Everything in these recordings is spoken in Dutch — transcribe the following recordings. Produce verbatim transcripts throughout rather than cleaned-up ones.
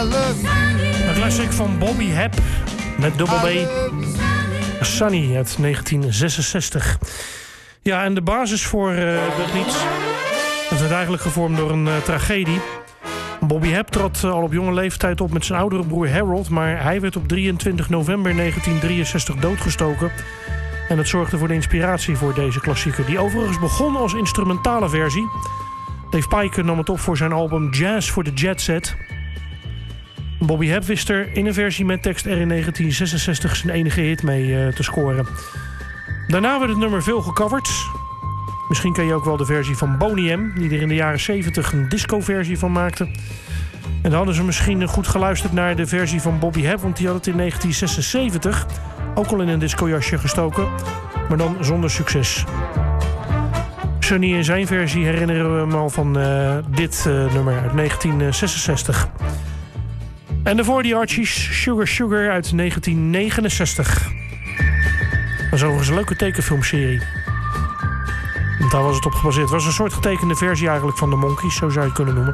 Een classic van Bobby Hebb met dubbel B. Sunny uit negentien zesenzestig. Ja, en de basis voor uh, dat lied... dat werd eigenlijk gevormd door een uh, tragedie. Bobby Hebb trad uh, al op jonge leeftijd op met zijn oudere broer Harold... maar hij werd op drieëntwintig november negentien drieënzestig doodgestoken. En dat zorgde voor de inspiratie voor deze klassieker... die overigens begon als instrumentale versie. Dave Pike nam het op voor zijn album Jazz for the Jet Set. Bobby Hebb wist er in een versie met tekst er in negentien zesenzestig zijn enige hit mee uh, te scoren. Daarna werd het nummer veel gecoverd. Misschien ken je ook wel de versie van Boney M... die er in de jaren zeventig een disco-versie van maakte. En dan hadden ze misschien goed geluisterd naar de versie van Bobby Hebb... want die had het in negentien zesenzeventig ook al in een discojasje gestoken... maar dan zonder succes. Sunny in zijn versie herinneren we hem al van uh, dit uh, nummer uit negentien zesenzestig. En daarvoor die Archies, Sugar Sugar uit negentien negenenzestig. Dat is overigens een leuke tekenfilmserie. Want daar was het op gebaseerd. Het was een soort getekende versie eigenlijk van de Monkees, zo zou je het kunnen noemen.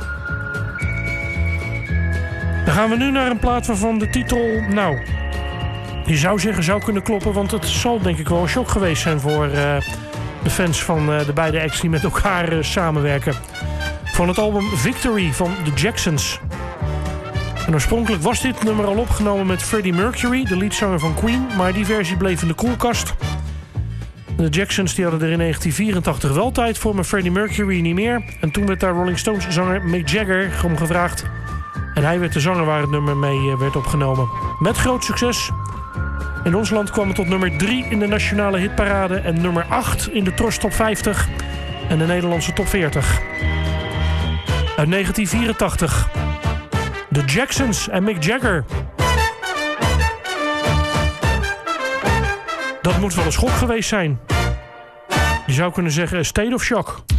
Dan gaan we nu naar een plaat waarvan de titel, nou, je zou zeggen zou kunnen kloppen, want het zal denk ik wel een shock geweest zijn voor uh, de fans van uh, de beide acts die met elkaar uh, samenwerken. Van het album Victory van The Jacksons. En oorspronkelijk was dit nummer al opgenomen met Freddie Mercury, de leadzanger van Queen, maar die versie bleef in de koelkast. De Jacksons die hadden er in negentien vierentachtig wel tijd voor, maar Freddie Mercury niet meer. En toen werd daar Rolling Stones zanger Mick Jagger om gevraagd. En hij werd de zanger waar het nummer mee werd opgenomen. Met groot succes. In ons land kwam het tot nummer drie in de nationale hitparade en nummer acht in de Tros Top vijftig en de Nederlandse Top veertig. Uit negentien vierentachtig. The Jacksons en Mick Jagger. Dat moet wel een schok geweest zijn. Je zou kunnen zeggen, a state of shock.